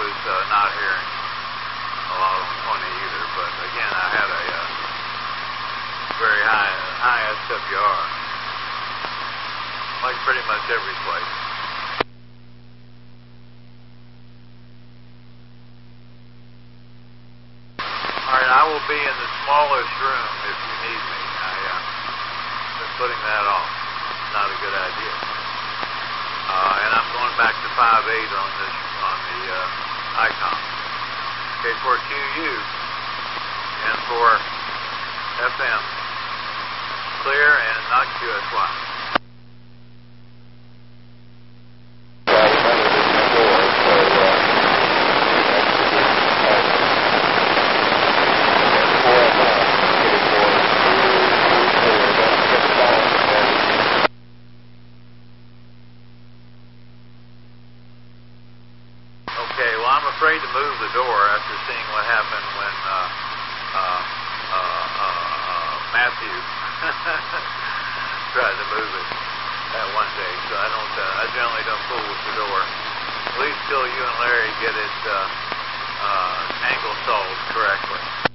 was not hearing a lot on 20 either, but again, I had a very high SWR, like pretty much every place. All right, I will be in the smallest room if you need me. I've been putting that off. It's not a good idea. And I'm going back to 5.8 on the icon. Okay, for QU and for FM, clear and not QSY. Okay, well, I'm afraid to move the door after seeing what happened when Matthew tried to move it that one day. So I generally don't fool with the door, at least till you and Larry get it angle solved correctly.